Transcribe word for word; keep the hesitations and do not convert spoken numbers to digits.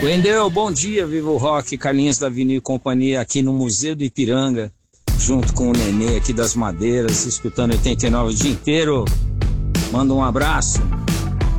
Wendel, bom dia, Viva o Rock, Carlinhos da Avenida e Companhia aqui no Museu do Ipiranga, junto com o Nenê aqui das Madeiras, escutando oitenta e nove o dia inteiro. Manda um abraço.